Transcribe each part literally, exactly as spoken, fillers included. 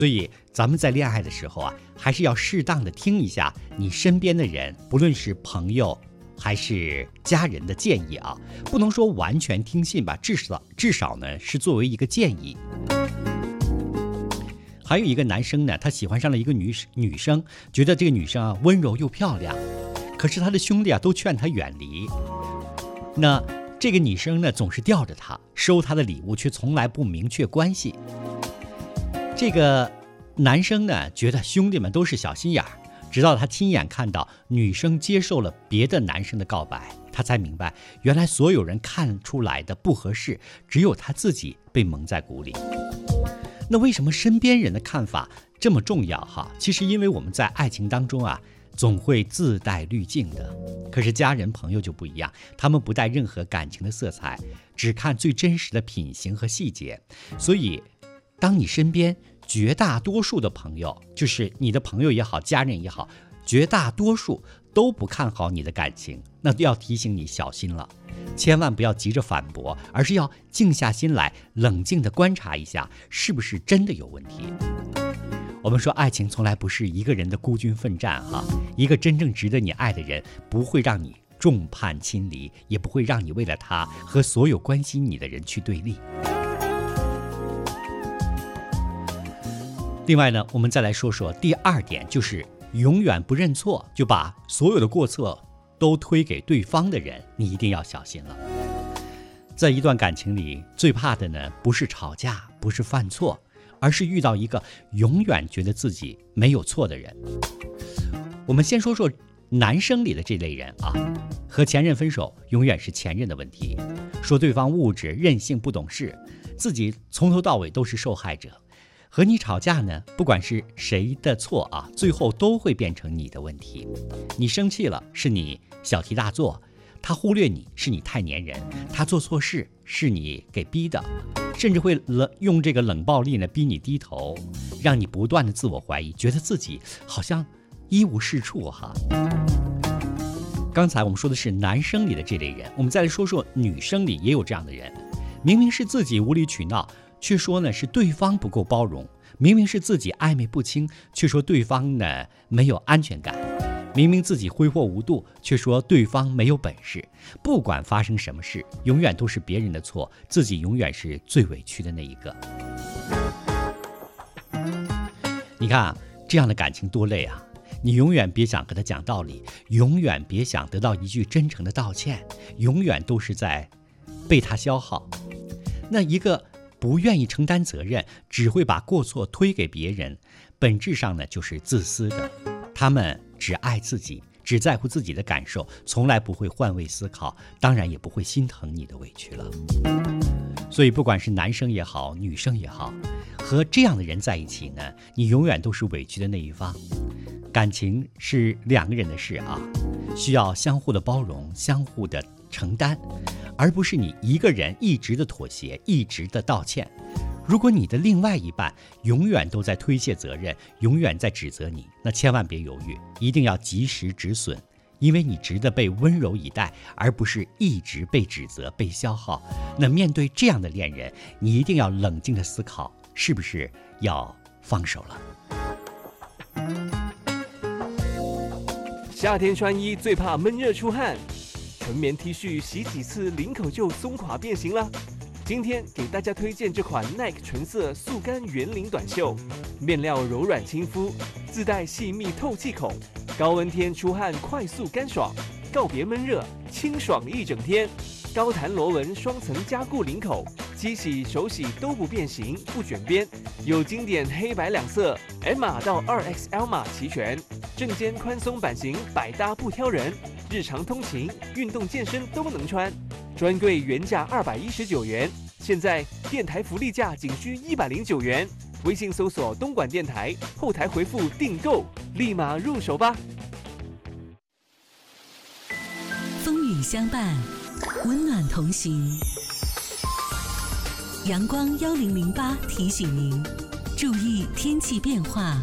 所以咱们在恋爱的时候啊，还是要适当的听一下你身边的人，不论是朋友还是家人的建议啊，不能说完全听信吧，至少至少呢是作为一个建议。还有一个男生呢，他喜欢上了一个女女生，觉得这个女生啊温柔又漂亮，可是他的兄弟啊都劝他远离。那这个女生呢总是吊着他，收他的礼物却从来不明确关系。这个男生呢觉得兄弟们都是小心眼儿，直到他亲眼看到女生接受了别的男生的告白，他才明白原来所有人看出来的不合适，只有他自己被蒙在鼓里。那为什么身边人的看法这么重要哈？其实因为我们在爱情当中啊总会自带滤镜的，可是家人朋友就不一样，他们不带任何感情的色彩，只看最真实的品行和细节。所以当你身边绝大多数的朋友，就是你的朋友也好，家人也好，绝大多数都不看好你的感情，那就要提醒你小心了，千万不要急着反驳，而是要静下心来，冷静地观察一下，是不是真的有问题。我们说爱情从来不是一个人的孤军奋战哈，一个真正值得你爱的人不会让你众叛亲离，也不会让你为了他和所有关心你的人去对立。另外呢，我们再来说说第二点，就是永远不认错，就把所有的过错都推给对方的人，你一定要小心了。在一段感情里，最怕的呢，不是吵架，不是犯错，而是遇到一个永远觉得自己没有错的人。我们先说说男生里的这类人啊，和前任分手永远是前任的问题，说对方物质、任性、不懂事，自己从头到尾都是受害者。和你吵架呢，不管是谁的错啊，最后都会变成你的问题。你生气了，是你小题大做；他忽略你，是你太粘人；他做错事，是你给逼的，甚至会冷用这个冷暴力呢逼你低头，让你不断的自我怀疑，觉得自己好像一无是处哈。刚才我们说的是男生里的这类人，我们再来说说女生里也有这样的人，明明是自己无理取闹，却说呢是对方不够包容；明明是自己暧昧不清，却说对方呢没有安全感；明明自己挥霍无度，却说对方没有本事。不管发生什么事，永远都是别人的错，自己永远是最委屈的那一个。你看啊，这样的感情多累啊！你永远别想和他讲道理，永远别想得到一句真诚的道歉，永远都是在被他消耗。那一个不愿意承担责任，只会把过错推给别人，本质上呢就是自私的。他们只爱自己，只在乎自己的感受，从来不会换位思考，当然也不会心疼你的委屈了。所以不管是男生也好，女生也好，和这样的人在一起呢，你永远都是委屈的那一方。感情是两个人的事啊，需要相互的包容，相互的承担，而不是你一个人一直的妥协，一直的道歉。如果你的另外一半永远都在推卸责任，永远在指责你，那千万别犹豫，一定要及时止损，因为你值得被温柔以待，而不是一直被指责、被消耗。那面对这样的恋人，你一定要冷静的思考，是不是要放手了。 夏天穿衣最怕闷热出汗，纯棉 T 恤洗几次领口就松垮变形了。今天给大家推荐这款 Nike 纯色速干圆领短袖，面料柔软亲肤，自带细密透气孔，高温天出汗快速干爽，告别闷热，清爽一整天。高弹螺纹双层加固领口，机洗手洗都不变形不卷边，有经典黑白两色 M 码到 二 X L 码齐全，正肩宽松版型百搭不挑人，日常通勤运动健身都能穿。专柜原价二百一十九元，现在电台福利价仅需一百零九元。微信搜索东莞电台，后台回复订购，立马入手吧。 风雨相伴，温暖同行。阳光幺零零八提醒您，注意天气变化。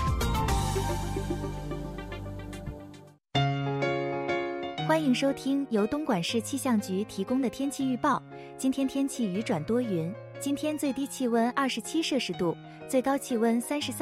欢迎收听由东莞市气象局提供的天气预报。今天天气雨转多云，今天最低气温二十七摄氏度， 最高气温三十三。